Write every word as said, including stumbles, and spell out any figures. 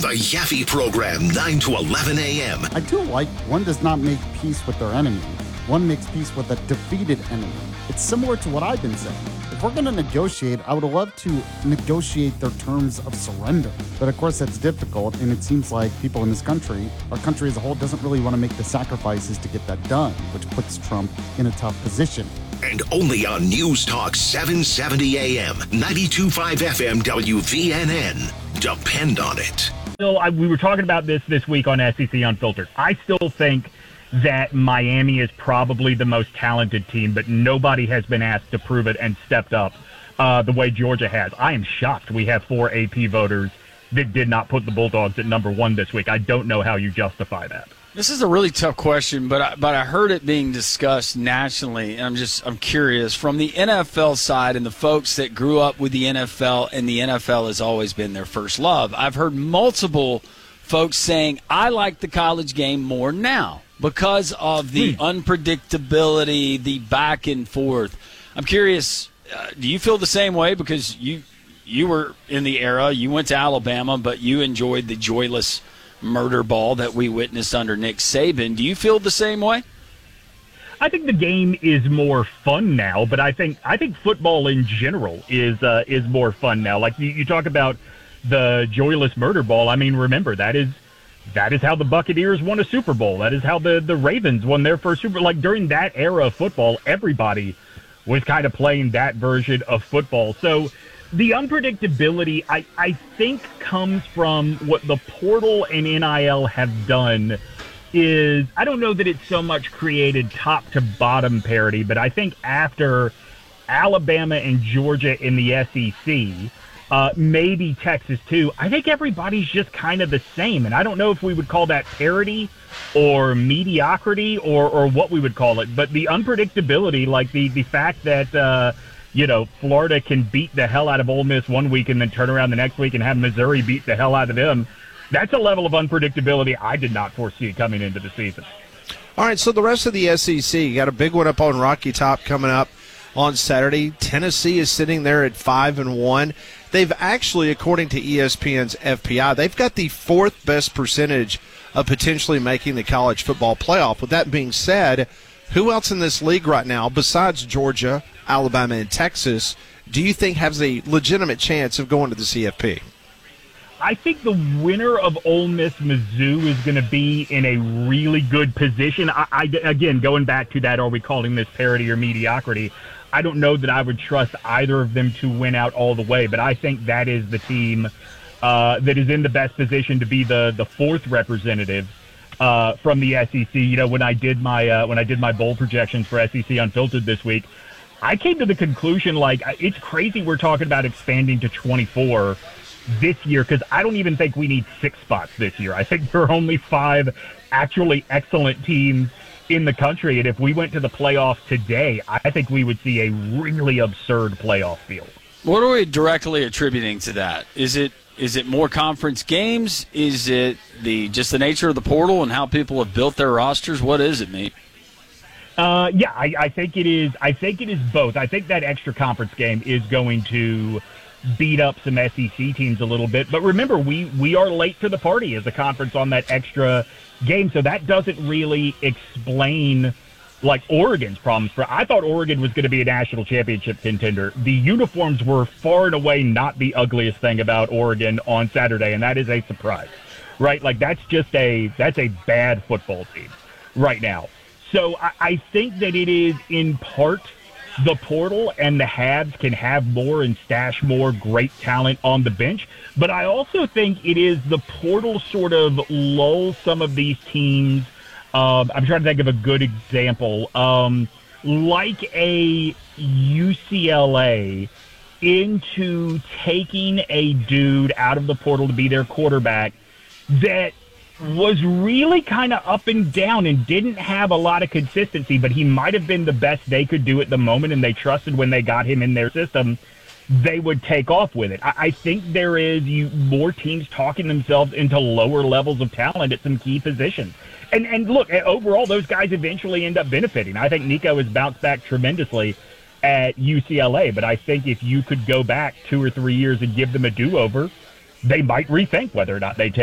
The Yaffe Program, nine to eleven a.m. I do like one does not make peace with their enemy. One makes peace with a defeated enemy. It's similar to what I've been saying. If we're going to negotiate, I would love to negotiate their terms of surrender. But of course, that's difficult, and it seems like people in this country, our country as a whole, doesn't really want to make the sacrifices to get that done, which puts Trump in a tough position. And only on News Talk seven seventy a.m., ninety-two point five F M W V N N. Depend on it. Still, I, we were talking about this this week on S E C Unfiltered. I still think that Miami is probably the most talented team, but nobody has been asked to prove it and stepped up uh, the way Georgia has. I am shocked we have four A P voters that did not put the Bulldogs at number one this week. I don't know how you justify that. This is a really tough question, but I, but I heard it being discussed nationally, and I'm just I'm curious from the N F L side and the folks that grew up with the N F L, and the N F L has always been their first love. I've heard multiple folks saying I like the college game more now because of the hmm. unpredictability, the back and forth. I'm curious, uh, do you feel the same way? Because you you were in the era, you went to Alabama, but you enjoyed the joyless murder ball that we witnessed under Nick Saban. Do you feel the same way? I think the game is more fun now, but I think I think football in general is uh, is more fun now. Like you, you talk about the joyless murder ball. I mean, remember that is that is how the Buccaneers won a Super Bowl. That is how the the Ravens won their first Super Bowl. Like during that era of football, everybody was kind of playing that version of football. So the unpredictability, I, I think, comes from what the portal and N I L have done is, I don't know that it's so much created top-to-bottom parity, but I think after Alabama and Georgia in the S E C, uh, maybe Texas too, I think everybody's just kind of the same. And I don't know if we would call that parity or mediocrity or, or what we would call it, but the unpredictability, like the, the fact that uh, – you know, Florida can beat the hell out of Ole Miss one week and then turn around the next week and have Missouri beat the hell out of them. That's a level of unpredictability I did not foresee coming into the season. All right, so the rest of the S E C, you got a big one up on Rocky Top coming up on Saturday. Tennessee is sitting there at five and one. They've actually, according to E S P N's F P I, they've got the fourth best percentage of potentially making the college football playoff. With that being said, who else in this league right now, besides Georgia, Alabama, and Texas, do you think has a legitimate chance of going to the C F P? I think the winner of Ole Miss Mizzou is going to be in a really good position. I, I, again, going back to that, are we calling this parity or mediocrity? I don't know that I would trust either of them to win out all the way, but I think that is the team uh, that is in the best position to be the, the fourth representative uh, from the S E C. You know, when I did my uh, when I did my bowl projections for S E C Unfiltered this week, I came to the conclusion, like, it's crazy we're talking about expanding to twenty-four this year because I don't even think we need six spots this year. I think there are only five actually excellent teams in the country, and if we went to the playoffs today, I think we would see a really absurd playoff field. What are we directly attributing to that? Is it is it more conference games? Is it the just the nature of the portal and how people have built their rosters? What is it, mate? Uh, yeah, I, I think it is. I think it is both. I think that extra conference game is going to beat up some S E C teams a little bit. But remember, we, we are late to the party as a conference on that extra game, so that doesn't really explain, like, Oregon's problems. For I thought Oregon was going to be a national championship contender. The uniforms were far and away not the ugliest thing about Oregon on Saturday, and that is a surprise, right? Like, that's just a that's a bad football team right now. So I, I think that it is in part the portal, and the Habs can have more and stash more great talent on the bench. But I also think it is the portal sort of lulls some of these teams. Um, I'm trying to think of a good example, um, like a U C L A into taking a dude out of the portal to be their quarterback that was really kind of up and down and didn't have a lot of consistency, but he might have been the best they could do at the moment, and they trusted when they got him in their system, they would take off with it. I, I think there is you, more teams talking themselves into lower levels of talent at some key positions. And, and look, overall, those guys eventually end up benefiting. I think Nico has bounced back tremendously at U C L A, but I think if you could go back two or three years and give them a do-over, they might rethink whether or not they take